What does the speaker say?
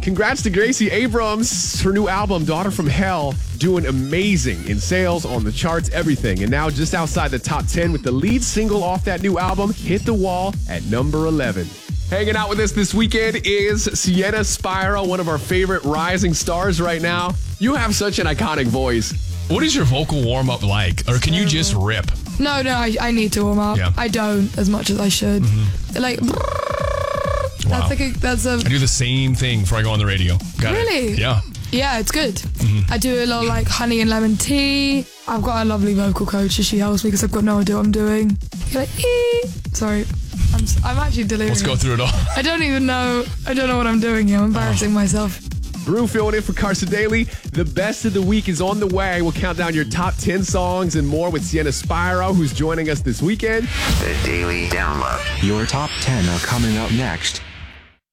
Congrats to Gracie Abrams. Her new album, Daughter from Hell, doing amazing in sales, on the charts, everything. And now just outside the top 10 with the lead single off that new album, Hit the Wall, at number 11. Hanging out with us this weekend is Sienna Spyro, one of our favorite rising stars right now. You have such an iconic voice. What is your vocal warm-up like? Or can you just rip? No, I need to warm up. Yeah. I don't as much as I should. Like, Wow. that's a... I do the same thing before I go on the radio. Got Really? it. Yeah. Yeah, it's good. I do a lot of like honey and lemon tea. I've got a lovely vocal coach and she helps me because I've got no idea what I'm doing. You're like, sorry. I'm actually delirious. Let's go through it all. I don't know what I'm doing here. I'm embarrassing myself. Brew filling in for Carson Daly. The best of the week is on the way. We'll count down your top 10 songs and more with Sienna Spyro, who's joining us this weekend. The Daily Download. Your top 10 are coming up next.